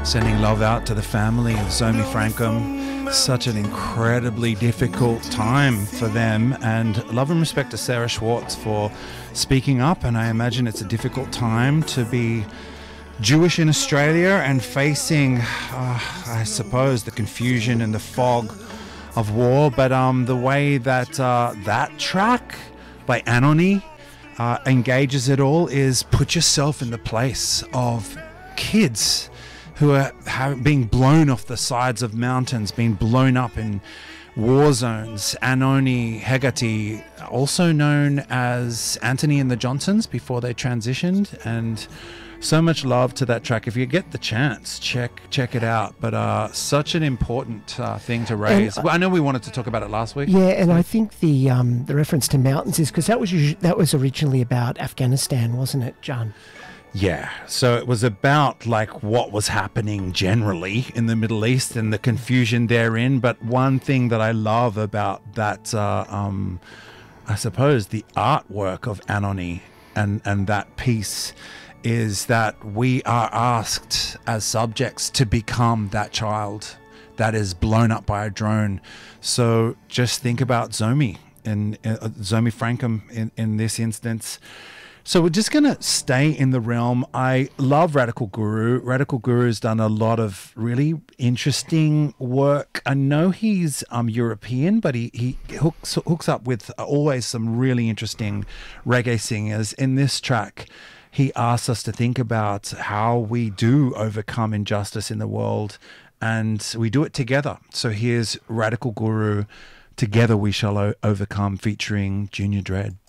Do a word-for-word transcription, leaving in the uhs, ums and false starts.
Sending love out to the family of Zomi Frankum. Such an incredibly difficult time for them, and love and respect to Sarah Schwartz for speaking up. And I imagine it's a difficult time to be Jewish in Australia and facing, uh, I suppose, the confusion and the fog of war. But um, the way that uh, that track by Anony uh, engages it all is put yourself in the place of kids who are have, being blown off the sides of mountains, being blown up in war zones. Anony Hegarty, also known as Anthony and the Johnsons before they transitioned, and so much love to that track. If you get the chance, check check it out. But uh, such an important uh, thing to raise. And, uh, well, I know we wanted to talk about it last week. Yeah, and I think the um, the reference to mountains is because that was usually, that was originally about Afghanistan, wasn't it, John? Yeah, so it was about like what was happening generally in the Middle East and the confusion therein. But one thing that I love about that, uh, um, I suppose, the artwork of Anony and, and that piece is that we are asked as subjects to become that child that is blown up by a drone. So just think about Zomi and uh, Zomi Frankum in, in this instance. So we're just going to stay in the realm. I love Radical Guru. Radical Guru's done a lot of really interesting work. I know he's um, European, but he, he hooks, hooks up with always some really interesting reggae singers. In this track, he asks us to think about how we do overcome injustice in the world, and we do it together. So here's Radical Guru, Together We Shall o- Overcome, featuring Junior Dread.